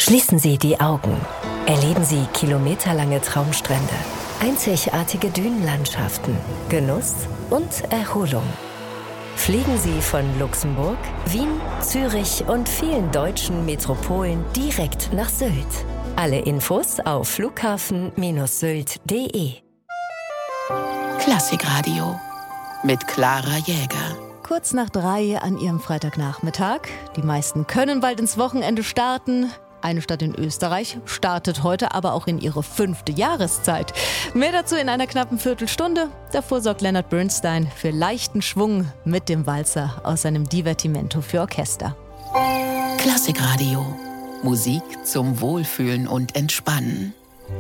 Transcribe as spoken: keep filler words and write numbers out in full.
Schließen Sie die Augen. Erleben Sie kilometerlange Traumstrände, einzigartige Dünenlandschaften, Genuss und Erholung. Fliegen Sie von Luxemburg, Wien, Zürich und vielen deutschen Metropolen direkt nach Sylt. Alle Infos auf flughafen Bindestrich sylt punkt de. Klassikradio mit Clara Jäger. Kurz nach drei an Ihrem Freitagnachmittag. Die meisten können bald ins Wochenende starten. Eine Stadt in Österreich startet heute aber auch in ihre fünfte Jahreszeit. Mehr dazu in einer knappen Viertelstunde. Davor sorgt Leonard Bernstein für leichten Schwung mit dem Walzer aus seinem Divertimento für Orchester. Klassikradio. Musik zum Wohlfühlen und Entspannen.